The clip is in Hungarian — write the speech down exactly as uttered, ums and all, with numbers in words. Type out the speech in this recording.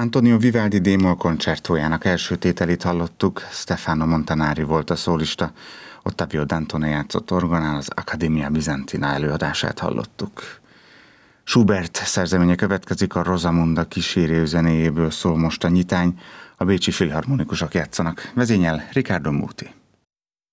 Antonio Vivaldi D-moll koncertójának első tételét hallottuk, Stefano Montanari volt a szólista, Ottavio Dantone játszott orgonán, az Accademia Bizantina előadását hallottuk. Schubert szerzeménye következik, a Rosamunda kísérő zenéjéből szól most a nyitány, a bécsi filharmonikusok játszanak. Vezényel Riccardo Muti.